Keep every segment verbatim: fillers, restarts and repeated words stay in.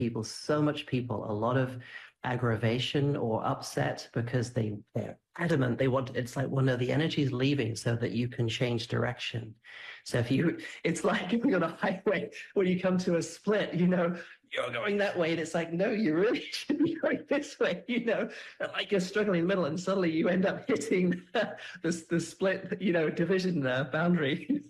people, so much people, a lot of aggravation or upset because they, they're adamant. They want, it's like, well, no, the energy is leaving so that you can change direction. So if you, it's like if you're on a highway, when you come to a split, you know, you're going that way. And it's like, no, you really should be going this way, you know, like you're struggling in the middle and suddenly you end up hitting the, the, the split, you know, division uh, boundary.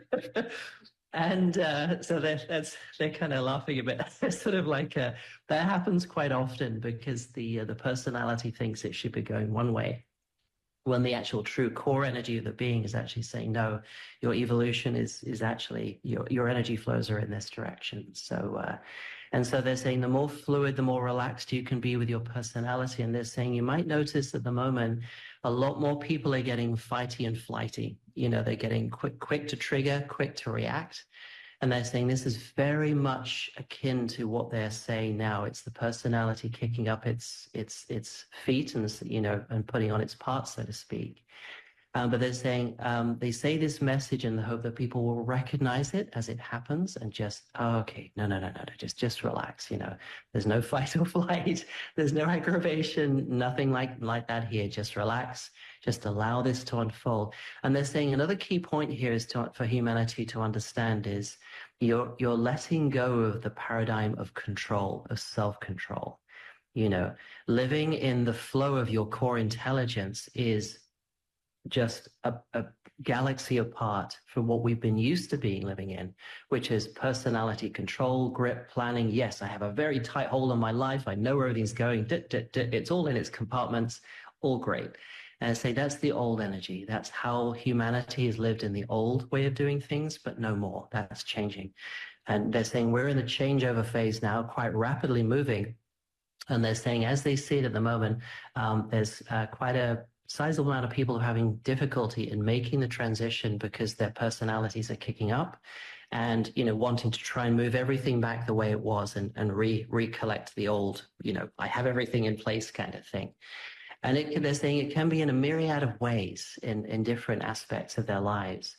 And uh, so they're, that's, they're kind of laughing a bit. It's sort of like uh, that happens quite often because the uh, the personality thinks it should be going one way, when the actual true core energy of the being is actually saying, no, your evolution is is actually, your, your energy flows are in this direction. So, uh, and so they're saying the more fluid, the more relaxed you can be with your personality. And they're saying you might notice at the moment, a lot more people are getting fighty and flighty. You know, they're getting quick, quick to trigger, quick to react. And they're saying this is very much akin to what they're saying now. It's the personality kicking up its its its feet and, you know, and putting on its parts, so to speak. Um, but they're saying um, they say this message in the hope that people will recognize it as it happens and just, oh, okay, no, no, no, no, no, just just relax. You know, there's no fight or flight, there's no aggravation, nothing like like that here. Just relax, just allow this to unfold. And they're saying another key point here is to, for humanity to understand is you're you're letting go of the paradigm of control, of self-control. You know, living in the flow of your core intelligence is just a, a galaxy apart from what we've been used to being living in, which is personality control, grip, planning. Yes, I have a very tight hold on my life. I know where everything's going. It's all in its compartments, all great. And I say that's the old energy. That's how humanity has lived in the old way of doing things, but no more. That's changing. And they're saying we're in the changeover phase now, quite rapidly moving. And they're saying as they see it at the moment, um, there's uh, quite a sizable amount of people are having difficulty in making the transition because their personalities are kicking up and, you know, wanting to try and move everything back the way it was and, and re recollect the old, you know, I have everything in place kind of thing. And it, they're saying it can be in a myriad of ways in, in different aspects of their lives.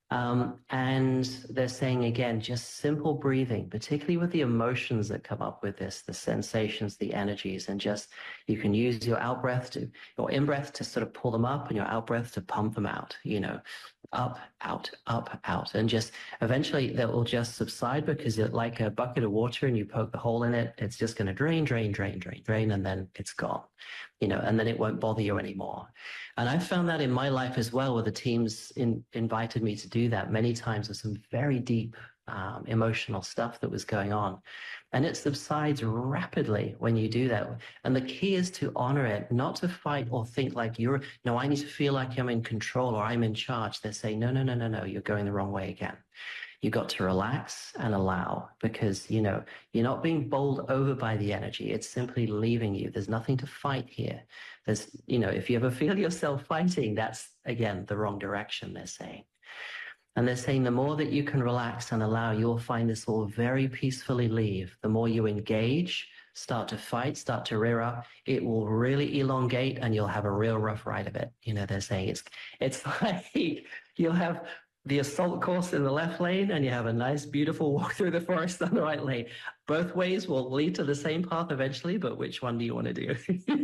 Um, and they're saying, again, just simple breathing, particularly with the emotions that come up with this, the sensations, the energies, and just you can use your out breath to, your in breath to sort of pull them up and your out breath to pump them out, you know, up, out, up, out. And just eventually that will just subside because it's like a bucket of water and you poke the hole in it. It's just going to drain, drain, drain, drain, drain, and then it's gone, you know, and then it won't bother you anymore. And I've found that in my life as well, where the teams in, invited me to do that many times with some very deep um, emotional stuff that was going on. And it subsides rapidly when you do that. And the key is to honor it, not to fight or think like you're, no, I need to feel like I'm in control or I'm in charge. They're saying, no, no, no, no, no, you're going the wrong way again. You got to relax and allow because, you know, you're not being bowled over by the energy. It's simply leaving you. There's nothing to fight here. There's, you know, if you ever feel yourself fighting, that's, again, the wrong direction, they're saying. And they're saying the more that you can relax and allow, you'll find this will very peacefully leave. The more you engage, start to fight, start to rear up, it will really elongate and you'll have a real rough ride of it. You know, they're saying it's, it's like you'll have the assault course in the left lane and you have a nice, beautiful walk through the forest on the right lane. Both ways will lead to the same path eventually, but which one do you want to do?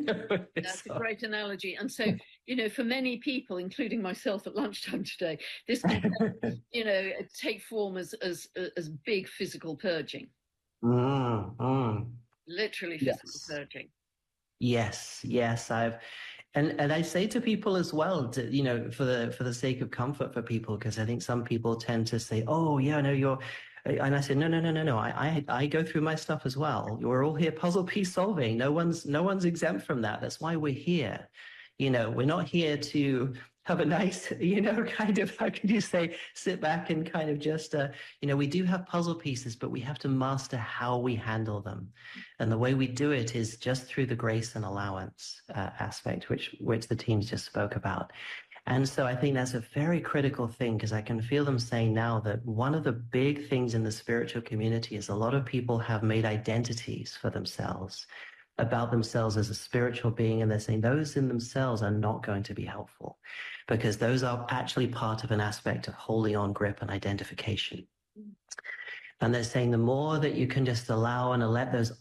That's so a great analogy. And so, you know, for many people, including myself at lunchtime today, this can, you know, take form as, as, as big physical purging. Mm, mm. Literally physical Yes. purging. Yes, yes, I've, and and I say to people as well, to, you know, for the for the sake of comfort for people, because I think some people tend to say, "Oh, yeah, no, you're," and I said, "No, no, no, no, no. I I I go through my stuff as well. We're all here puzzle piece solving. No one's no one's exempt from that. That's why we're here. You know, we're not here to have a nice, you know, kind of, how can you say, sit back and kind of just, uh, you know, we do have puzzle pieces, but we have to master how we handle them. And the way we do it is just through the grace and allowance uh, aspect, which, which the teams just spoke about. And so I think that's a very critical thing because I can feel them saying now that one of the big things in the spiritual community is a lot of people have made identities for themselves about themselves as a spiritual being, and they're saying those in themselves are not going to be helpful because those are actually part of an aspect of holding on grip and identification. And they're saying the more that you can just allow and let those